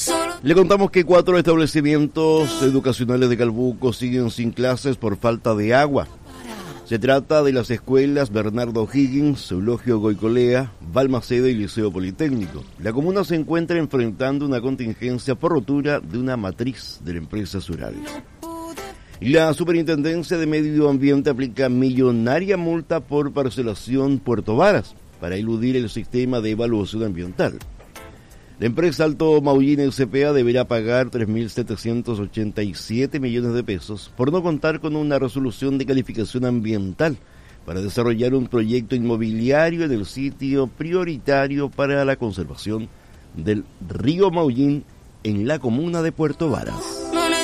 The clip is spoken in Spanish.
Le contamos que 4 establecimientos educacionales de Calbuco siguen sin clases por falta de agua. Se trata de las escuelas Bernardo O'Higgins, Eulogio Goicolea, Balmaceda y Liceo Politécnico. La comuna se encuentra enfrentando una contingencia por rotura de una matriz de la empresa Sural. La Superintendencia de Medio Ambiente aplica millonaria multa por parcelación Puerto Varas para eludir el sistema de evaluación ambiental. La empresa Alto Maullín S.p.A. deberá pagar 3.787 millones de pesos por no contar con una resolución de calificación ambiental para desarrollar un proyecto inmobiliario en el sitio prioritario para la conservación del río Maullín en la comuna de Puerto Varas.